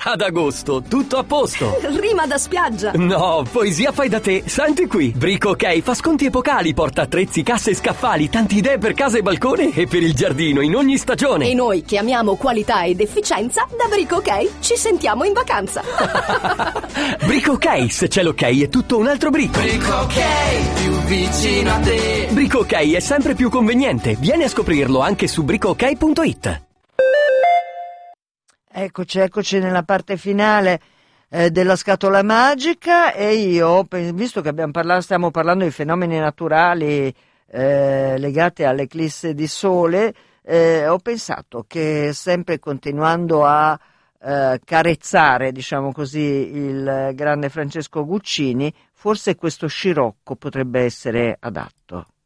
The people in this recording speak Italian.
Ad agosto, tutto a posto. Rima da spiaggia. No, poesia fai da te. Senti qui. Brico OK fa sconti epocali, porta attrezzi, casse e scaffali, tanti idee per casa e balcone e per il giardino in ogni stagione. E noi che amiamo qualità ed efficienza, da Brico OK ci sentiamo in vacanza. Brico OK, se c'è l'ok è tutto un altro brico. Brico OK, più vicino a te. Brico OK è sempre più conveniente. Vieni a scoprirlo anche su bricook.it. Eccoci nella parte finale della scatola magica, e io, visto che stiamo parlando di fenomeni naturali legati all'eclisse di sole, ho pensato che, sempre continuando a carezzare, diciamo così, il grande Francesco Guccini, forse questo scirocco potrebbe essere adatto.